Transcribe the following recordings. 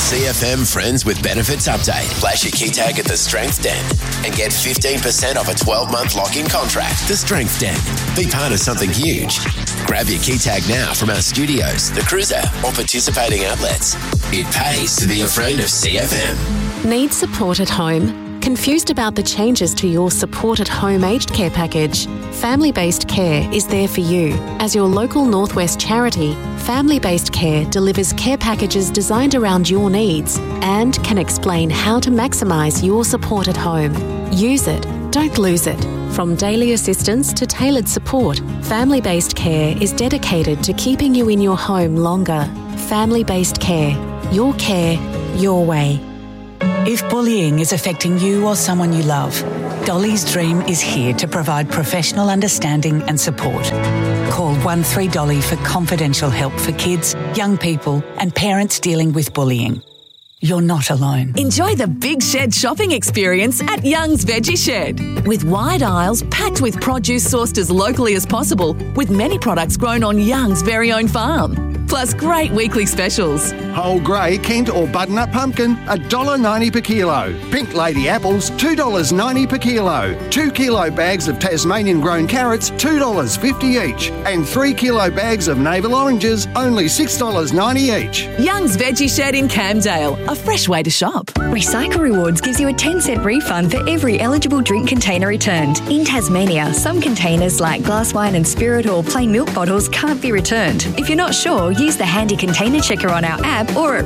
CFM Friends with Benefits update. Flash your key tag at the Strength Den and get 15% off a 12-month lock-in contract. The Strength Den. Be part of something huge. Grab your key tag now from our studios, the Cruiser, or participating outlets. It pays to be a friend of CFM. Need support at home? Confused about the changes to your Support at Home aged care package? Family-Based Care is there for you. As your local Northwest charity, Family-Based Care delivers care packages designed around your needs and can explain how to maximise your support at home. Use it, don't lose it. From daily assistance to tailored support, Family-Based Care is dedicated to keeping you in your home longer. Family-Based Care. Your care, your way. If bullying is affecting you or someone you love, Dolly's Dream is here to provide professional understanding and support. Call 13Dolly for confidential help for kids, young people and parents dealing with bullying. You're not alone. Enjoy the Big Shed shopping experience at Young's Veggie Shed. With wide aisles packed with produce sourced as locally as possible, with many products grown on Young's very own farm. Plus great weekly specials. Whole grey Kent or butternut pumpkin, $1.90 per kilo. Pink lady apples, $2.90 per kilo. 2 kilo bags of Tasmanian grown carrots, $2.50 each. And 3 kilo bags of navel oranges, only $6.90 each. Young's Veggie Shed in Camdale, a fresh way to shop. Recycle Rewards gives you a 10-cent refund for every eligible drink container returned. In Tasmania, some containers like glass wine and spirit or plain milk bottles can't be returned. If you're not sure, use the handy container checker on our app or at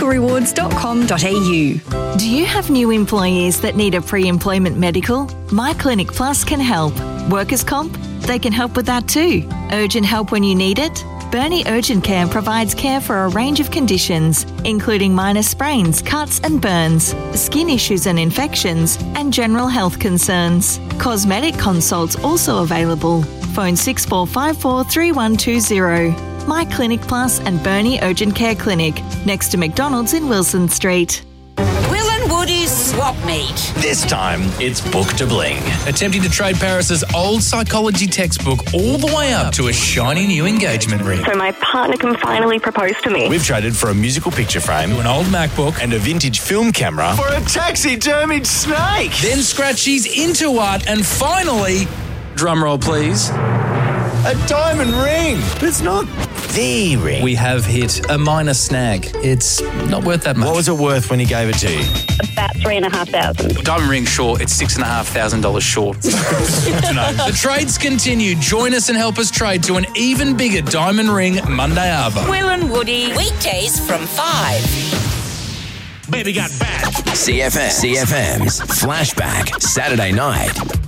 recyclerewards.com.au. Do you have new employees that need a pre-employment medical? My Clinic Plus can help. Workers' comp? They can help with that too. Urgent help when you need it? Burnie Urgent Care provides care for a range of conditions, including minor sprains, cuts and burns, skin issues and infections, and general health concerns. Cosmetic consults also available. Phone 6454 3120. My Clinic Plus and Burnie Urgent Care Clinic, next to McDonald's in Wilson Street. Will and Woody's Swap Meet. This time, it's Book to Bling, attempting to trade Paris's old psychology textbook all the way up to a shiny new engagement ring. So my partner can finally propose to me. We've traded for a musical picture frame, an old MacBook, and a vintage film camera for a taxidermied snake. Then Scratchy's into art, and finally, drumroll please, a diamond ring. But it's not the ring. We have hit a minor snag. It's not worth that much. What was it worth when he gave it to you? About $3,500. Diamond ring short, it's $6,500 short. Good to know. The trades continue. Join us and help us trade to an even bigger diamond ring Monday Arvo. Will and Woody. Weekdays from 5. Baby got back. CFM's Flashback, Saturday night.